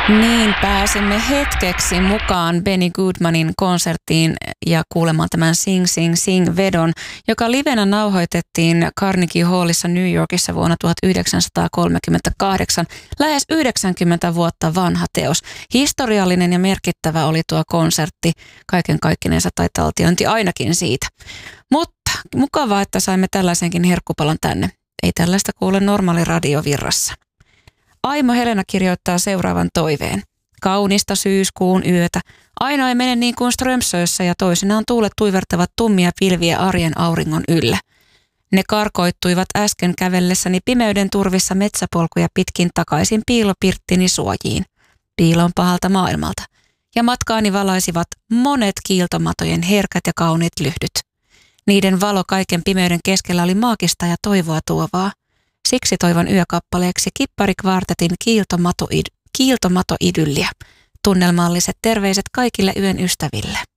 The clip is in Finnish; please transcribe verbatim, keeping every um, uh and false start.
Niin, pääsemme hetkeksi mukaan Benny Goodmanin konserttiin ja kuulemaan tämän Sing Sing Sing vedon, joka livenä nauhoitettiin Carnegie Hallissa New Yorkissa vuonna tuhatyhdeksänsataakolmekymmentäkahdeksan. Lähes yhdeksänkymmentä vuotta vanha teos. Historiallinen ja merkittävä oli tuo konsertti. Kaiken kaikkinensa tai taltiointi ainakin siitä. Mutta mukavaa, että saimme tällaisenkin herkkupalan tänne. Ei tällaista kuule normaali radiovirrassa. Aimo Helena kirjoittaa seuraavan toiveen. Kaunista syyskuun yötä. Aina ei mene niin kuin Strömsössä ja toisinaan tuulet tuivertavat tummia pilviä arjen auringon yllä. Ne karkoittuivat äsken kävellessäni pimeyden turvissa metsäpolkuja pitkin takaisin piilopirttini suojiin. Piilon pahalta maailmalta. Ja matkaani valaisivat monet kiiltomatojen herkät ja kauniit lyhdyt. Niiden valo kaiken pimeyden keskellä oli maagista ja toivoa tuovaa. Siksi toivon yökappaleeksi Kipparikvartetin kiiltomato, kiiltomatoidylliä. Tunnelmalliset terveiset kaikille yön ystäville.